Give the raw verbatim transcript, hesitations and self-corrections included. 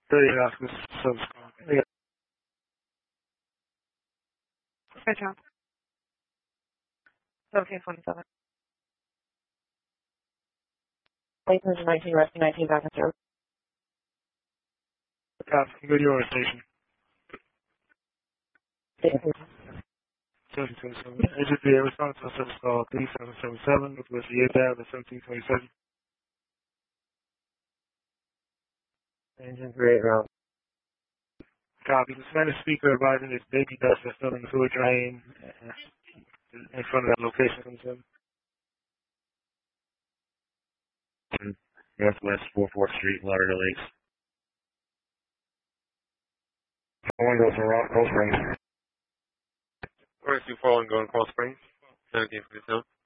thirty-eight Oscar service call. Yeah. Okay, John. seventeen twenty-seven. eight nineteen, rescue nineteen, back in service. Copy. Go to your station. Yeah. seventeen twenty-seven. Agency A response to service call three seven seven seven with West eighth Avenue, seventeen twenty-seven. Engine three eight round. Copy. The Spanish speaker advising there's baby dust that's filling the fluid drain in front of that location. Northwest fourth Street, Lauderdale Lakes. One goes around Cold Springs. Where's two falling going Cold Springs? seventeen forty-seven.